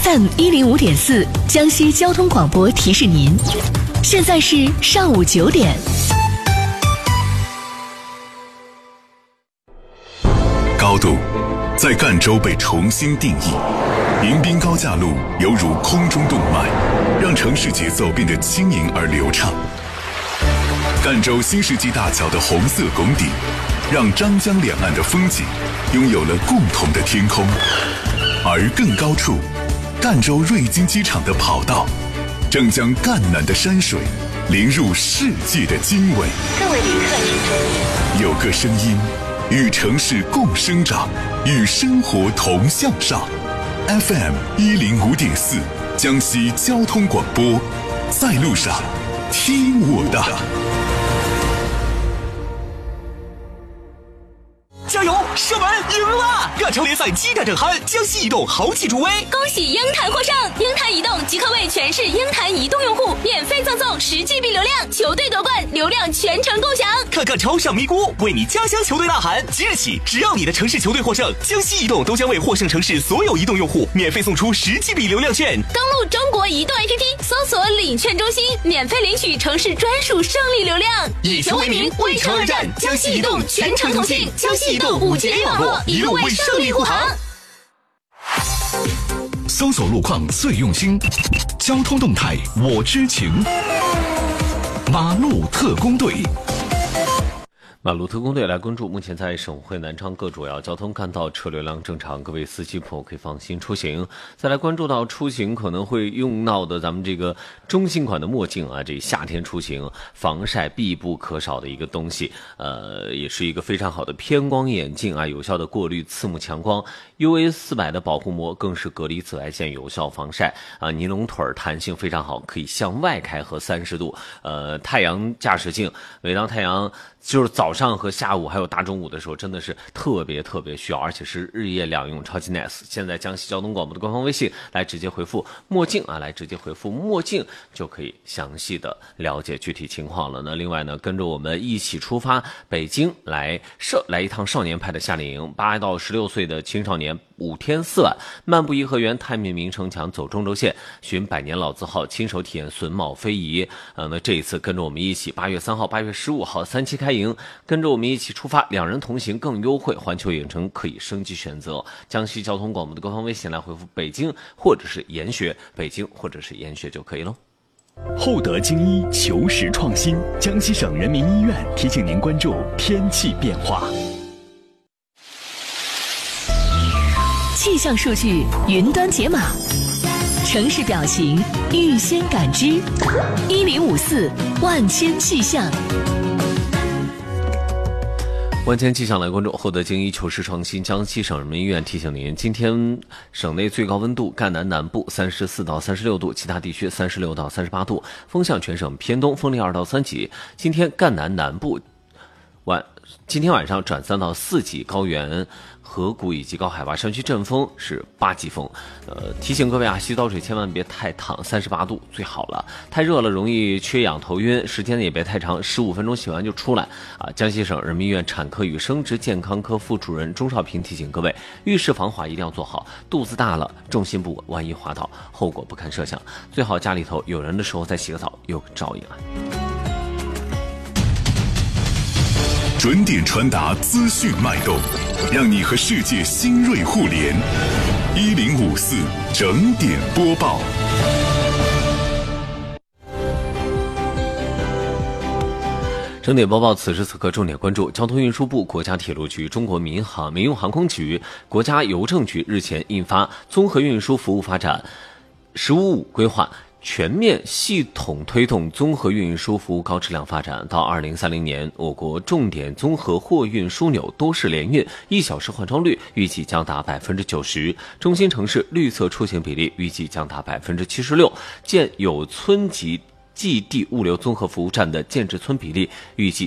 FM 105.4，江西交通广播提示您，现在是上午9点。 高度在赣州被重新定义，迎宾高架路犹如空中动脉，让城市节奏变得轻盈而流畅。赣州新世纪大桥的红色拱顶，让张江两岸的风景拥有了共同的天空。而更高处，赣州瑞金机场的跑道正将赣南的山水淋入世界的经纬。 各位旅客请注意， 有个声音与城市共生长，与生活同向上。FM 105.4，江西交通广播，在路上听我的。 加油！射门赢了！亚超联赛激战正酣，江西移动豪气助威， 恭喜鹰潭获胜！鹰潭移动即刻为全市鹰潭移动用户免费赠送10GB 流量，球队夺冠，流量全程共享。 看看超上咪咕，为你家乡球队呐喊！即日起，只要你的城市球队获胜，江西移动都将为获胜城市所有移动用户免费送出10GB 流量券。 登录中国移动 APP， 搜索领券中心，免费领取城市专属胜利流量。 以球为名，为城而战，江西移动全程同庆，江西移动5G 网络，一路为胜利护航。 搜索路况最用心，交通动态我知情。马路特工队。 马路特工队来关注，目前在省会南昌各主要交通干道车流量正常，各位司机朋友可以放心出行。再来关注到出行可能会用到的咱们这个中性款的墨镜啊，这夏天出行防晒必不可少的一个东西，也是一个非常好的偏光眼镜啊，有效的过滤刺目强光。UA400 的保护膜更是隔离紫外线，有效防晒啊。尼龙腿弹性非常好，可以向外开合30度。太阳驾驶镜，每当太阳就是早上和下午还有大中午的时候，真的是特别需要，而且是日夜两用，超级 nice。现在江西交通广播的官方微信来直接回复墨镜啊，来直接回复墨镜就可以详细的了解具体情况了。那另外呢，跟着我们一起出发北京来一趟少年派的夏令营，8到16岁的青少年5天4晚，漫步颐和园，探秘明城墙，走中轴线，寻百年老字号，亲手体验榫卯非遗。那这一次跟着我们一起，8月3号、8月15号3期开营，跟着我们一起出发，2人同行更优惠，环球影城可以升级选择。江西交通广播的官方微信来回复北京或者是研学，北京或者是研学就可以了。 厚德精医，求实创新。江西省人民医院提醒您关注天气变化。 气象数据云端解码，城市表情预先感知，1054万千气象。 万千气象来关注，厚德精医，求实创新。江西省人民医院提醒您，今天省内最高温度，赣南南部34到36度，其他地区36到38度，风向全省偏东，风力2到3级。今天赣南南部今天晚上转3到4级，高原、河谷以及高海拔山区阵风是8级风。提醒各位啊，洗澡水千万别太烫，38度最好了。太热了容易缺氧头晕，时间也别太长，15分钟洗完就出来啊。江西省人民医院产科与生殖健康科副主任钟少平提醒各位，浴室防滑一定要做好，肚子大了重心不稳，万一滑倒后果不堪设想。最好家里头有人的时候再洗个澡，有个照应啊。 准点传达资讯脉动，让你和世界新锐互联。1054整点播报。 整点播报，此时此刻重点关注：交通运输部、国家铁路局、中国民用航空局、国家邮政局日前印发《综合运输服务发展“15+5”规划》，全面系统推动综合运输服务高质量发展。到2030年，我国重点综合货运枢纽多式联运1小时换装率预计将达90%，中心城市绿色出行比例预计将达76%，建有村级寄递物流综合服务站的建制村比例预计